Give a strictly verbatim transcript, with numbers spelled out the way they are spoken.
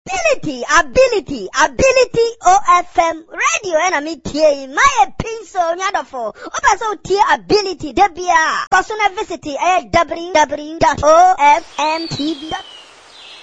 Ability, ability, ability O F M radio and I mean T my pencil nyadofo. Opa so T ability debia. Personal visit at w w w dot o f m t v dot com.